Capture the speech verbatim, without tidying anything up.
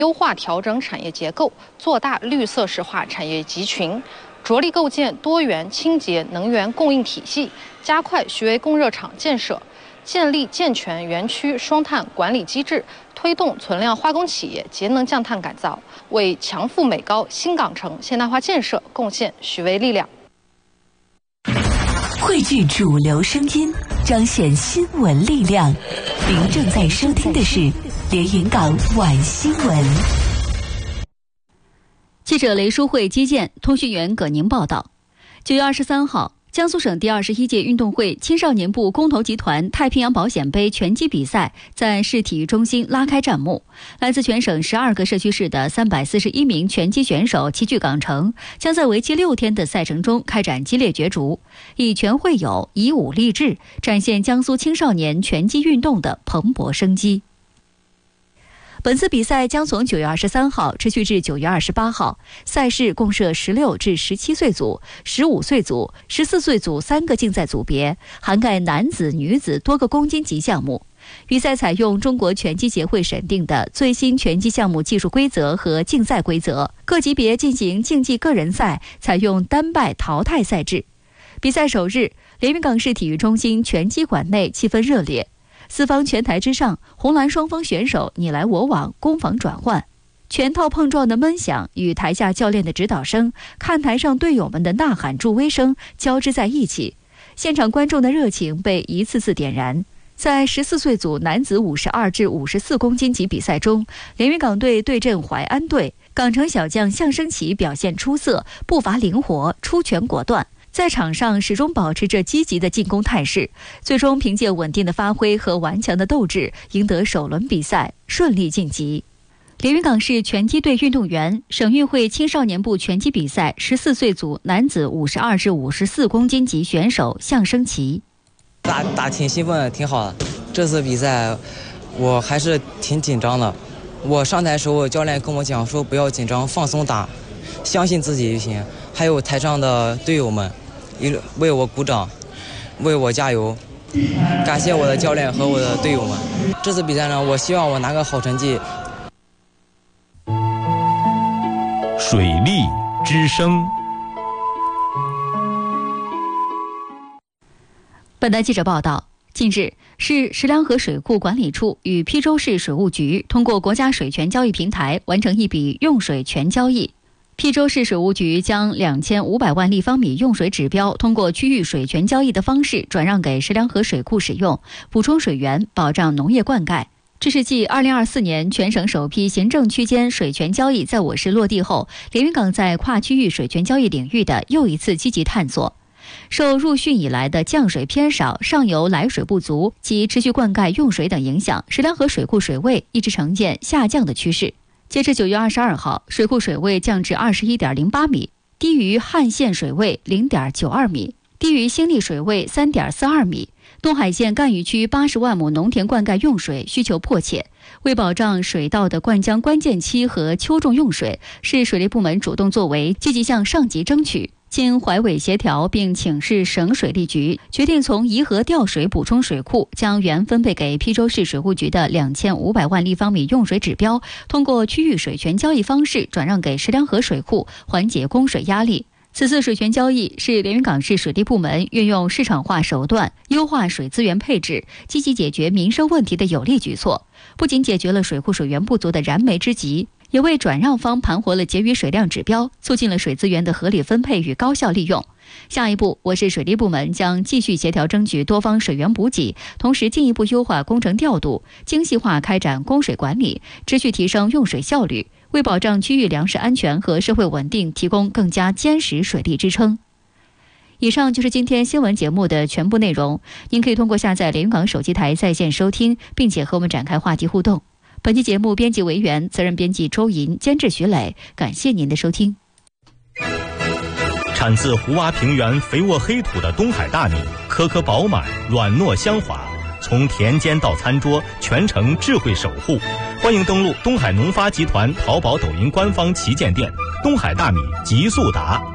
优化调整产业结构，做大绿色石化产业集群，着力构建多元清洁能源供应体系，加快徐渭供热厂建设，建立健全园区双碳管理机制，推动存量化工企业节能降碳改造，为强富美高新港城现代化建设贡献徐渭力量。 汇聚主流声音，彰显新闻力量。您正在收听的是连云港晚新闻。 记者雷淑慧接见，通讯员葛宁报道。九月二十三号，江苏省第二十一届运动会青少年部工投集团太平洋保险杯拳击比赛在市体育中心拉开战幕。来自全省十二个社区市的三百四十一名拳击选手齐聚港城，将在为期六天的赛程中开展激烈角逐，以拳会友，以武励志，展现江苏青少年拳击运动的蓬勃生机。本次比赛将从九月二十三号持续至九月二十八号，赛事共设十六至十七岁组、十五岁组、十四岁组三个竞赛组别，涵盖男子、女子多个公斤级项目。比赛采用中国拳击协会审定的最新拳击项目技术规则和竞赛规则，各级别进行竞技个人赛，采用单败淘汰赛制。比赛首日，连云港市体育中心拳击馆内气氛热烈。四方拳台之上，红蓝双方选手你来我往，攻防转换，拳套碰撞的闷响与台下教练的指导声、看台上队友们的呐喊助威声交织在一起，现场观众的热情被一次次点燃。在十四岁组男子五十二至五十四公斤级比赛中，连云港队对阵淮安队，港城小将向升旗表现出色，步伐灵活，出拳果断，在场上始终保持着积极的进攻态势，最终凭借稳定的发挥和顽强的斗志，赢得首轮比赛，顺利晋级。连云港市拳击队运动员，省运会青少年部拳击比赛十四岁组男子五十二至五十四公斤级选手向升旗。 打打挺兴奋，挺好的。这次比赛我还是挺紧张的。我上台时候，教练跟我讲说不要紧张，放松打，相信自己就行。还有台上的队友们，为我鼓掌，为我加油，感谢我的教练和我的队友们。这次比赛呢，我希望我拿个好成绩。 水利之声。 本台记者报道，近日，市石梁河水库管理处与邳州市水务局通过国家水权交易平台完成一笔用水权交易。邳州市水务局将两千五百万立方米用水指标通过区域水权交易的方式转让给石梁河水库使用，补充水源，保障农业灌溉。这是继二零二四年全省首批行政区间水权交易在我市落地后，连云港在跨区域水权交易领域的又一次积极探索。受入汛以来的降水偏少、上游来水不足及持续灌溉用水等影响，石梁河水库水位一直呈现下降的趋势。截至九月二十二号，水库水位降至二十一点零八米，低于汉县水位零点九二米，低于新力水位三点四二米。东海县赣榆区八十万亩农田灌溉用水需求迫切，为保障水稻的灌浆关键期和秋种用水，市水利部门主动作为，积极向上级争取。经淮委协调并请示省水利局，决定从颐和调水补充水库将原分配给邳州市水务局的两千五百万立方米用水指标，通过区域水权交易方式转让给石梁河水库，缓解供水压力。此次水权交易是连云港市水利部门运用市场化手段优化水资源配置，积极解决民生问题的有力举措，不仅解决了水库水源不足的燃眉之急，也为转让方盘活了结余水量指标，促进了水资源的合理分配与高效利用。下一步，我市水利部门将继续协调争取多方水源补给，同时进一步优化工程调度，精细化开展供水管理，持续提升用水效率，为保障区域粮食安全和社会稳定提供更加坚实水利支撑。以上就是今天新闻节目的全部内容，您可以通过下载连云港手机台在线收听，并且和我们展开话题互动。本期节目编辑维园，责任编辑周莹，监制徐磊，感谢您的收听。 产自湖洼平原肥沃黑土的东海大米，颗颗饱满，软糯香滑，从田间到餐桌，全程智慧守护。欢迎登录东海农发集团淘宝、抖音官方旗舰店，东海大米极速达。